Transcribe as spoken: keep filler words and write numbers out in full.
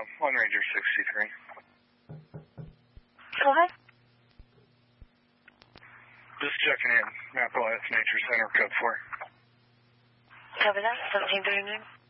One Ranger sixty-three. Go ahead. Just checking in. Napa Nature Center, code four. Cover that, seventeen thirty-nine.